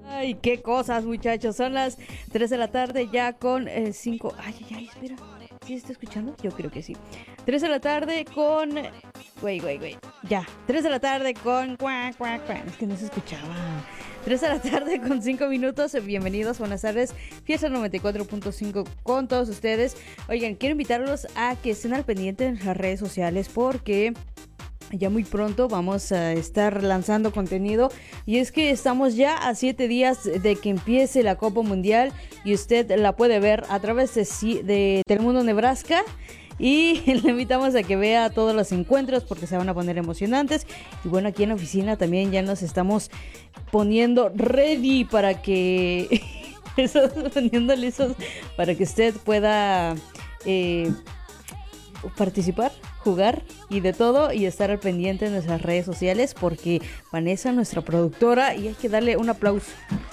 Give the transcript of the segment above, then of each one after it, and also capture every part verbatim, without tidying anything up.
Ay, qué cosas, muchachos. Son las tres de la tarde ya con cinco. Ay, ay, ay, espera. ¿Sí se está escuchando? Yo creo que sí. tres de la tarde con... Güey, güey, güey. Ya. tres de la tarde con... Cuac, cuac, cuac. Es que no se escuchaba. tres de la tarde con cinco minutos. Bienvenidos, buenas tardes. Fiesta noventa y cuatro punto cinco con todos ustedes. Oigan, quiero invitarlos a que estén al pendiente en las redes sociales porque... ya muy pronto vamos a estar lanzando contenido y es que estamos ya a siete días de que empiece la Copa Mundial y usted la puede ver a través de, de Telemundo Nebraska y le invitamos a que vea todos los encuentros porque se van a poner emocionantes y bueno, aquí en la oficina también ya nos estamos poniendo ready para que estamos poniendo listos para que usted pueda eh, participar, jugar y de todo y estar al pendiente de nuestras redes sociales porque Vanessa, nuestra productora, y hay que darle un aplauso.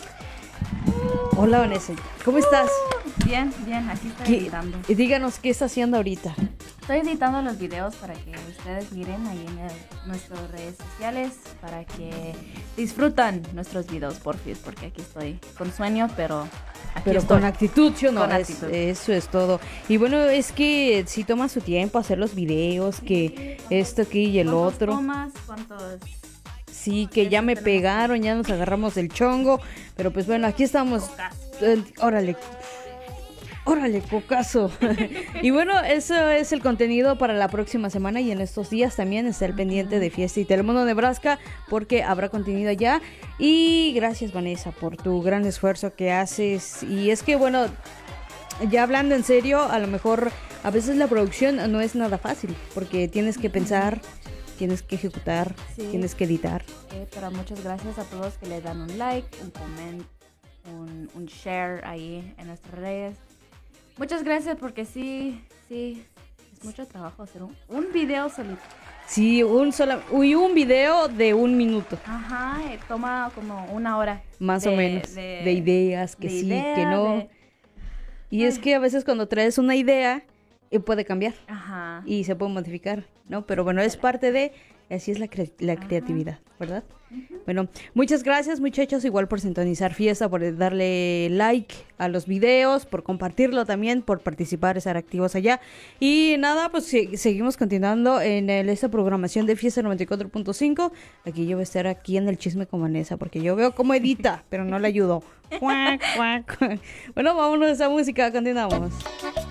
Hola Vanessa, ¿cómo estás? Bien, bien, aquí estoy editando. Díganos qué está haciendo ahorita. Estoy editando los videos para que ustedes miren ahí en el, nuestras redes sociales para que disfrutan nuestros videos, porfis, porque aquí estoy con sueño, pero aquí Pero estoy. con actitud, ¿sí o no? Con Es, actitud. Eso es todo. Y bueno, es que si toma su tiempo hacer los videos, que esto aquí y el ¿Cuántos otro. tomas? ¿Cuántos? Sí, que ya me pegaron, ya nos agarramos del chongo, pero pues bueno, aquí estamos. Eh, órale. Órale, cocazo. Y bueno, eso es el contenido para la próxima semana y en estos días también está el pendiente de Fiesta y Telemundo Nebraska porque habrá contenido allá. Y gracias Vanessa por tu gran esfuerzo que haces. Y es que bueno, ya hablando en serio, a lo mejor a veces la producción no es nada fácil porque tienes que pensar, tienes que ejecutar, Sí. tienes que editar. Eh, pero muchas gracias a todos que le dan un like, un comment, un, un share ahí en nuestras redes. Muchas gracias porque sí, sí, es mucho trabajo hacer un, un video solito. Sí, un solo, y un video de un minuto. Ajá, eh, toma como una hora. Más de, o menos, de, de ideas, que de sí, idea, que no. de... Y Ay. es que a veces cuando traes una idea, eh, puede cambiar Ajá. y se puede modificar, ¿no? Pero bueno, es parte de, así es la, cre- la creatividad, ¿verdad? Uh-huh. Bueno, muchas gracias muchachos, igual por sintonizar Fiesta, por darle like a los videos, por compartirlo también, por participar, estar activos allá. Y nada, pues si, seguimos continuando en el, esta programación de Fiesta noventa y cuatro punto cinco. Aquí yo voy a estar aquí en el chisme con Vanessa, porque yo veo cómo edita, pero no le ayudo. Cuac, cuac, cuac. Bueno, vámonos a esa música, continuamos.